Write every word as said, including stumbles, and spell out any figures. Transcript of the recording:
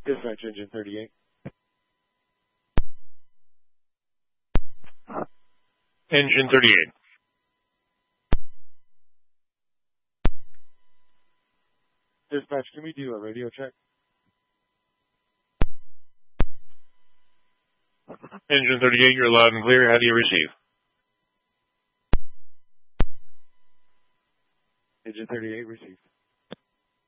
Dispatch engine thirty-eight. Engine thirty-eight. Dispatch, can we do a radio check? Engine thirty-eight, you're loud and clear. How do you receive? Engine thirty-eight received.